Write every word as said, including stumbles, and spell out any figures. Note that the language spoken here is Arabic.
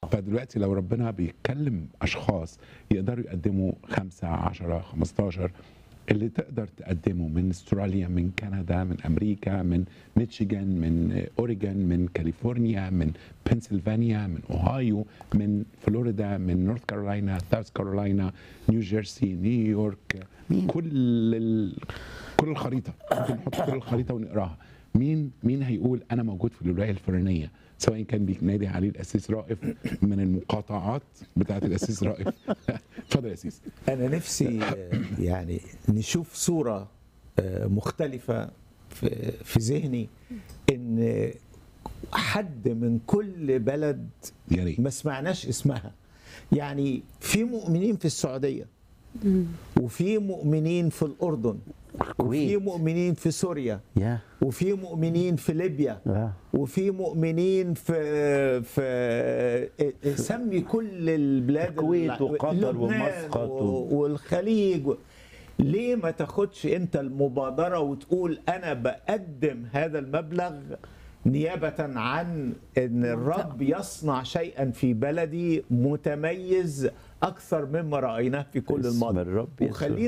فدلوقتي لو ربنا بيتكلم اشخاص يقدروا يقدموا خمسة عشرة خمستاشر اللي تقدر تقدمه من استراليا، من كندا، من امريكا، من ميشيغان، من اوريجون، من كاليفورنيا، من بنسلفانيا، من اوهايو، من فلوريدا، من نورث كارولاينا، ساوث كارولاينا، نيو جيرسي، نيويورك، كل ال... كل الخريطه، ممكن نحط كل الخريطه ونقراها. مين مين هيقول انا موجود في الولايه الفلانيه، سواء كان بينادي عليه الاسيس رائف من المقاطعات بتاعه الاسيس رائف. اتفضل يا اسيس. انا نفسي يعني نشوف صوره مختلفه في في ذهني، ان حد من كل بلد يا ريت ما سمعناش اسمها. يعني في مؤمنين في السعوديه، وفي مؤمنين في الاردن، وفي مؤمنين في سوريا، يا وفي مؤمنين في ليبيا، آه. وفي مؤمنين في في سمي كل البلاد، الكويت وقطر لبنان ومسقط و- والخليج. ليه ما تاخدش انت المبادرة وتقول انا بقدم هذا المبلغ نيابة عن ان الرب يصنع شيئا في بلدي متميز اكثر مما رأيناه في كل اسم الماضي، الرب يسوع. وخلينا